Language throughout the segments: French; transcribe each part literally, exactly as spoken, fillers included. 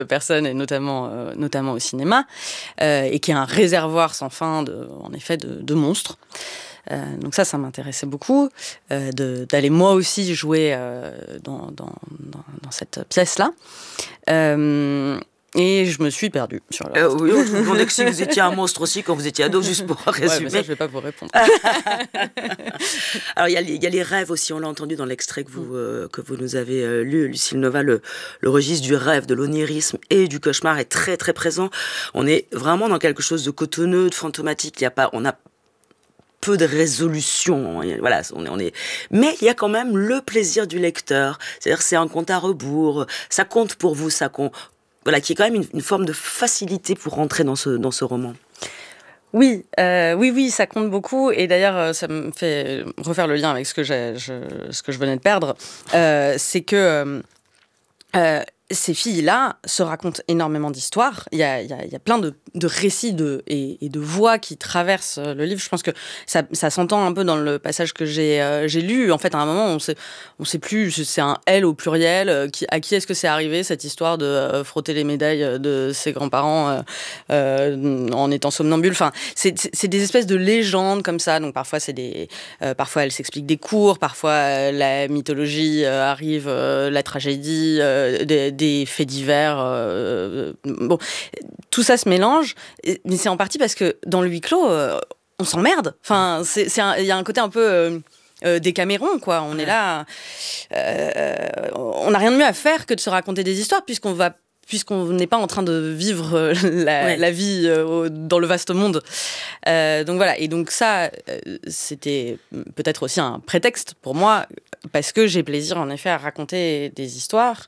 personnes, et notamment, euh, notamment au cinéma, euh, et qui est un réservoir sans fin, de, en effet, de, de monstres. Euh, donc ça, ça m'intéressait beaucoup, euh, de, d'aller moi aussi jouer euh, dans, dans, dans, dans cette pièce-là. Euh, et je me suis perdue sur le euh, Oui, on se demandait que si vous étiez un monstre aussi quand vous étiez ado, juste pour résumer. Ouais, mais ça, je ne vais pas vous répondre. Alors, il y, y a les rêves aussi, on l'a entendu dans l'extrait que vous, euh, que vous nous avez euh, lu, Lucille Nova, le, le registre du rêve, de l'onirisme et du cauchemar est très très présent. On est vraiment dans quelque chose de cotonneux, de fantomatique. Il y a pas, on a peu de résolution, voilà, on est, on est, mais il y a quand même le plaisir du lecteur, c'est-à-dire c'est un compte à rebours, ça compte pour vous, ça compte, voilà, qui est quand même une, une forme de facilité pour rentrer dans ce, dans ce roman. Oui, euh, oui, oui, ça compte beaucoup, et d'ailleurs, ça me fait refaire le lien avec ce que, j'ai, je, ce que je venais de perdre, euh, c'est que euh, euh, ces filles-là se racontent énormément d'histoires. Il y a, il y a, il y a plein de, de récits de, et, et de voix qui traversent le livre. Je pense que ça, ça s'entend un peu dans le passage que j'ai, euh, j'ai lu. En fait, à un moment, on sait, on sait plus, c'est un « elle » au pluriel. Euh, qui, à qui est-ce que c'est arrivé, cette histoire de euh, frotter les médailles de ses grands-parents euh, euh, en étant somnambule. Enfin, c'est, c'est, c'est des espèces de légendes comme ça. Donc, parfois, c'est des, euh, parfois elles s'expliquent des cours. Parfois, euh, la mythologie euh, arrive, euh, la tragédie, euh, des, des faits divers. Euh, bon, tout ça se mélange, mais c'est en partie parce que dans le huis clos, euh, on s'emmerde. Enfin, c'est, c'est il y a un côté un peu euh, euh, Décaméron, quoi. On ouais. est là, euh, on n'a rien de mieux à faire que de se raconter des histoires, puisqu'on va puisqu'on n'est pas en train de vivre la, ouais. la vie euh, dans le vaste monde. Euh, donc voilà, et donc ça, euh, c'était peut-être aussi un prétexte pour moi, parce que j'ai plaisir en effet à raconter des histoires.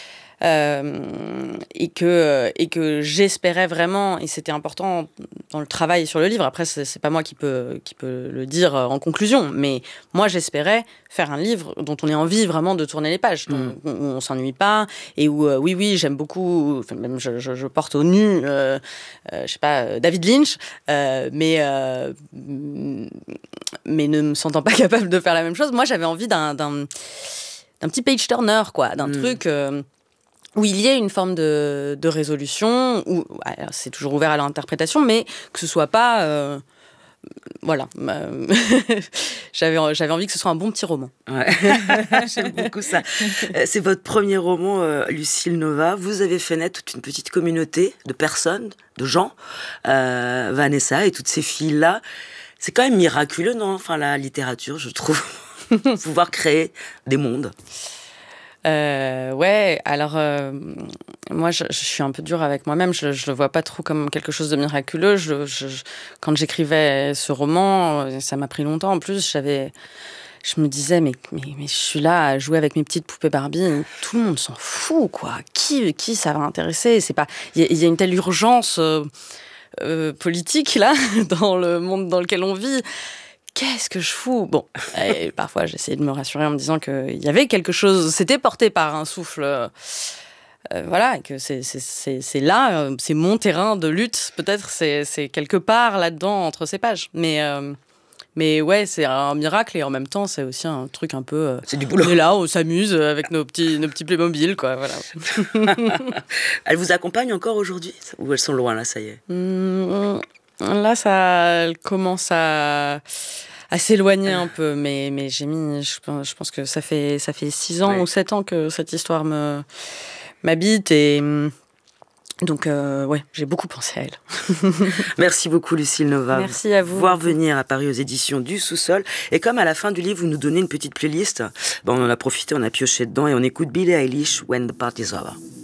Euh, et que et que j'espérais vraiment, et c'était important dans le travail sur le livre. Après, c'est, c'est pas moi qui peut qui peut le dire en conclusion, mais moi j'espérais faire un livre dont on ait envie vraiment de tourner les pages, dont mmh. on, on s'ennuie pas, et où euh, oui oui j'aime beaucoup, enfin, même je, je, je porte au nu, euh, euh, je sais pas, David Lynch, euh, mais euh, mais ne me sentant pas capable de faire la même chose. Moi, j'avais envie d'un d'un, d'un petit page turner, quoi, d'un mmh. truc. Euh, où il y ait une forme de, de résolution, où alors c'est toujours ouvert à l'interprétation, mais que ce soit pas... Euh, voilà. Euh, j'avais, j'avais envie que ce soit un bon petit roman. Ouais. J'aime beaucoup ça. C'est votre premier roman, euh, Lucille Nova. Vous avez fait naître toute une petite communauté de personnes, de gens, euh, Vanessa et toutes ces filles-là. C'est quand même miraculeux, non ? Enfin, la littérature, je trouve, pouvoir créer des mondes. Euh, ouais, alors euh, moi je, je suis un peu dure avec moi-même, je, je le vois pas trop comme quelque chose de miraculeux. Je, je, je, quand j'écrivais ce roman, ça m'a pris longtemps en plus, j'avais, je me disais mais, mais, mais je suis là à jouer avec mes petites poupées Barbie, tout le monde s'en fout quoi, qui, qui ça va intéresser, c'est pas, il y, y a une telle urgence euh, euh, politique là, dans le monde dans lequel on vit. Qu'est-ce que je fous ? Bon, et parfois j'essayais de me rassurer en me disant qu'il y avait quelque chose, c'était porté par un souffle, euh, voilà, et que c'est, c'est, c'est, c'est là, euh, c'est mon terrain de lutte, peut-être, c'est, c'est quelque part là-dedans, entre ces pages. Mais, euh, mais ouais, c'est un miracle, et en même temps, c'est aussi un truc un peu... Euh, c'est du boulot. On est là, on s'amuse avec nos petits, nos petits Playmobil, quoi, voilà. Elles vous accompagnent encore aujourd'hui ? Ou elles sont loin, là, ça y est ? mmh, Là, ça commence à, à s'éloigner un peu, mais, mais j'ai mis, je, je pense que ça fait, ça fait six ans ouais. ou sept ans que cette histoire me, m'habite, et donc, euh, ouais, j'ai beaucoup pensé à elle. Merci beaucoup, Lucille Nova. Merci à vous. Voir venir à Paris aux éditions du Sous-Sol. Et comme à la fin du livre, vous nous donnez une petite playlist, ben on en a profité, on a pioché dedans, et on écoute Billie Eilish, When the Party's Over.